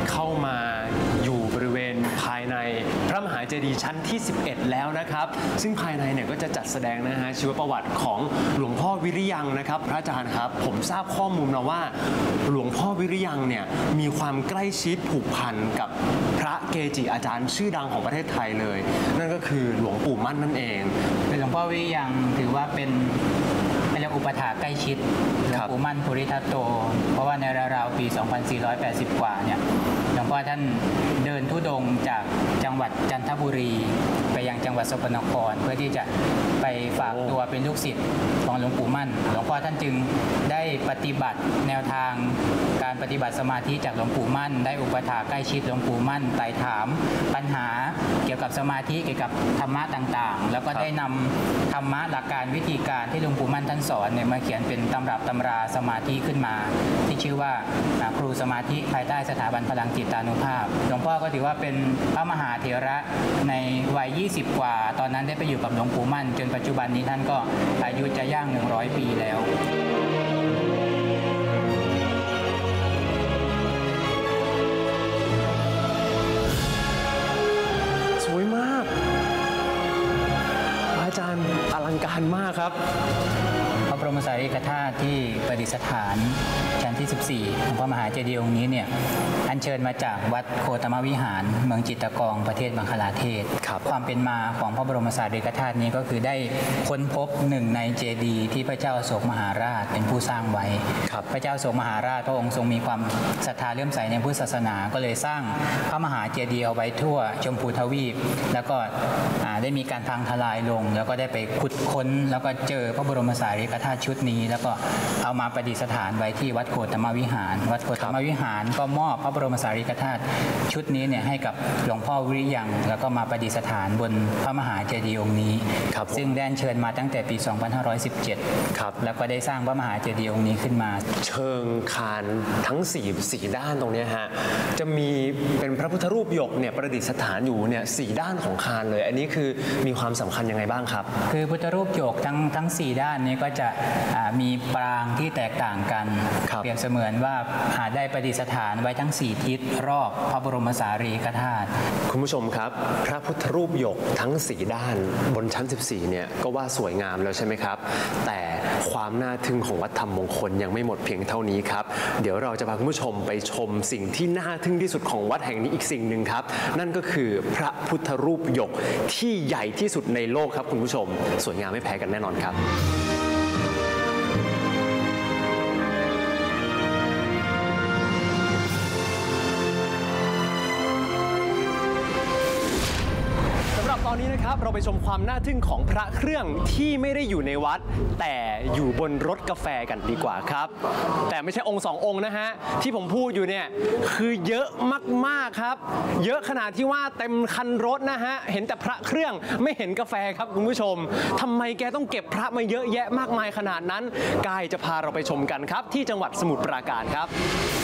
เข้ามาอยู่บริเวณภายในพระมหาเจดีย์ชั้นที่ 11 แล้วนะครับซึ่งภายในเนี่ยก็จะจัดแสดงนะฮะชีวประวัติของหลวงพ่อวิริยังนะครับพระอาจารย์ครับผมทราบข้อมูลมาว่าหลวงพ่อวิริยังเนี่ยมีความใกล้ชิดผูกพันกับพระเกจิอาจารย์ชื่อดังของประเทศไทยเลยนั่นก็คือหลวงปู่มั่นนั่นเองเป็นหลวงพ่อวิริยังถือว่าเป็นเรียกอุปถาใกล้ชิดหลวงปู่มั่นภูริทัตโตเพราะว่าในราวๆปี 2480 กว่าเนี่ยหลวงพ่อท่านเดินธุดงค์จากจังหวัดจันทบุรีไปยังจังหวัดสกลนครเพื่อที่จะไปฝากตัวเป็นลูกศิษย์ของหลวงปู่มั่นหลวงพ่อท่านจึงได้ปฏิบัติแนวทางการปฏิบัติสมาธิจากหลวงปู่มั่นได้อุปถาใกล้ชิดหลวงปู่มั่นไต่ถามปัญหาเกี่ยวกับสมาธิเกี่ยวกับธรรมะต่างๆแล้วก็ได้นำธรรมะหลักการวิธีการที่หลวงปู่มั่นท่านสอนเนี่ยมาเขียนเป็นตำรับตำราสมาธิขึ้นมาที่ชื่อว่าครูสมาธิภายใต้สถาบันพลังจิตานุภาพหลวงพ่อก็ถือว่าเป็นพระมหาเถระในวัย 20 กว่าตอนนั้นได้ไปอยู่กับหลวงปู่มั่นจนปัจจุบันนี้ท่านก็อายุจะย่าง 100 ปีแล้วสวยมากอาจารย์อลังการมากครับพระบรมสารีริกธาตุที่ประดิษฐานชั้นที่ 14 ของพระมหาเจดีย์องค์นี้เนี่ยอัญเชิญมาจากวัดโคตมวิหารเมืองจิตรกองประเทศบังคลาเทศความเป็นมาของพระบรมสารีริกธาตุนี้ก็คือได้ค้นพบหนึ่งในเจดีย์ที่พระเจ้าอโศกมหาราชเป็นผู้สร้างไว้พระเจ้าอโศกมหาราชพระองค์ทรงมีความศรัทธาเลื่อมใสในพุทธศาสนาก็เลยสร้างพระมหาเจดีย์เอาไว้ทั่วชมพูทวีปแล้วก็ได้มีการพังทลายลงแล้วก็ได้ไปขุดค้นแล้วก็เจอพระบรมสารีริกธาตุชุดนี้แล้วก็เอามาประดิษฐานไว้ที่วัดโคตมวิหารวัดโคตมวิหารก็มอบพระบรมสารีริกธาตุชุดนี้เนี่ยให้กับหลวงพ่อวิริยังแล้วก็มาประดิษฐานบนพระมหาเจดีย์องค์นี้ซึ่งได้เชิญมาตั้งแต่ปี 2517 แล้วก็ได้สร้างพระมหาเจดีย์องค์นี้ขึ้นมาเชิงคานทั้ง4ด้านตรงนี้ฮะจะมีเป็นพระพุทธรูปหยกเนี่ยประดิษฐานอยู่เนี่ย4ด้านของคานเลยอันนี้คือมีความสำคัญยังไงบ้างครับคือพุทธรูปหยกทั้ง4ด้านนี้ก็จะมีปรางที่แตกต่างกันเปรียบเสมือนว่าได้ประดิษฐานไว้ทั้ง4ทิศรอบพระบรมสารีริกธาตุคุณผู้ชมครับพระพุทธรูปหยกทั้ง4ด้านบนชั้น14เนี่ยก็ว่าสวยงามแล้วใช่ไหมครับแต่ความน่าทึ่งของวัดธรรมมงคลยังไม่หมดเพียงเท่านี้ครับเดี๋ยวเราจะพาคุณผู้ชมไปชมสิ่งที่น่าทึ่งที่สุดของวัดแห่งนี้อีกสิ่งหนึ่งครับนั่นก็คือพระพุทธรูปหยกที่ใหญ่ที่สุดในโลกครับคุณผู้ชมสวยงามไม่แพ้กันแน่นอนครับตอนนี้นะครับเราไปชมความน่าทึ่งของพระเครื่องที่ไม่ได้อยู่ในวัดแต่อยู่บนรถกาแฟกันดีกว่าครับแต่ไม่ใช่องค์2 องค์นะฮะที่ผมพูดอยู่เนี่ยคือเยอะมากๆครับเยอะขนาดที่ว่าเต็มคันรถนะฮะเห็นแต่พระเครื่องไม่เห็นกาแฟครับคุณผู้ชมทำไมแกต้องเก็บพระมาเยอะแยะมากมายขนาดนั้นกายจะพาเราไปชมกันครับที่จังหวัดสมุทรปราการครับ